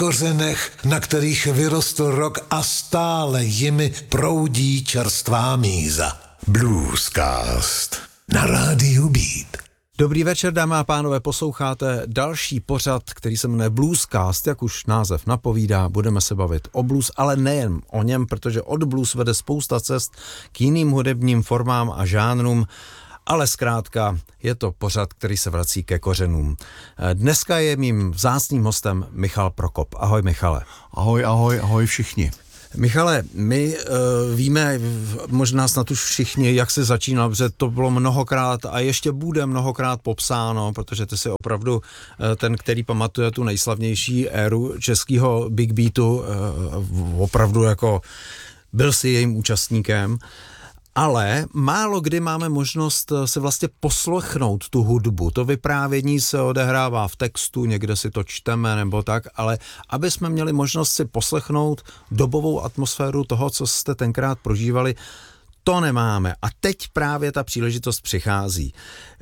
kořenech, na kterých vyrostl rok a stále jimi proudí čerstvá míza. Bluescast na rádiu Beat. Dobrý večer, dámy a pánové, posloucháte další pořad, který se jmenuje Bluescast, jak už název napovídá, budeme se bavit o blues, ale nejen o něm, protože od blues vede spousta cest k jiným hudebním formám a žánrům, ale zkrátka je to pořad, který se vrací ke kořenům. Dneska je mým vzácným hostem Michal Prokop. Ahoj, Michale. Ahoj všichni. Michale, my víme, možná snad už všichni, jak jsi začínal, protože to bylo mnohokrát a ještě bude mnohokrát popsáno, protože ty jsi opravdu ten, který pamatuje tu nejslavnější éru českého big beatu, opravdu jako byl jsi jejím účastníkem. Ale málo kdy máme možnost si vlastně poslechnout tu hudbu. To vyprávění se odehrává v textu, někde si to čteme nebo tak, ale aby jsme měli možnost si poslechnout dobovou atmosféru toho, co jste tenkrát prožívali, to nemáme. A teď právě ta příležitost přichází.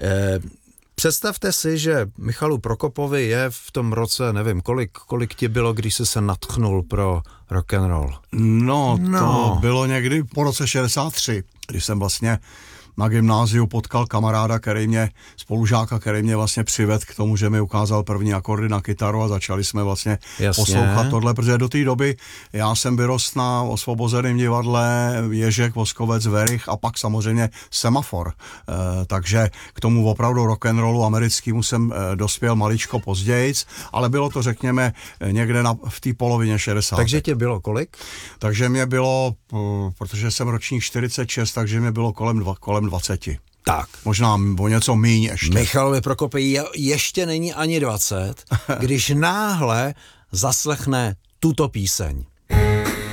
Představte si, že Michalu Prokopovi je v tom roce, nevím, kolik ti bylo, když jsi se nadchnul pro rock and roll? No, to bylo někdy po roce 63, když jsem vlastně na gymnáziu potkal kamaráda, spolužáka, který mě vlastně přivedl k tomu, že mi ukázal první akordy na kytaru a začali jsme vlastně poslouchat tohle, protože do té doby já jsem vyrost na Osvobozeném divadle, Ježek, Voskovec, Verich a pak samozřejmě Semafor. Takže k tomu opravdu rock'n'rollu americkému jsem dospěl maličko pozdějc, ale bylo to, řekněme, někde v té polovině 60. Takže tě bylo kolik? Takže mě bylo, protože jsem ročník 46, takže mě bylo kolem 20. Tak. Možná o něco míň ještě. Michalovi Prokopi ještě není ani 20, když náhle zaslechne tuto píseň.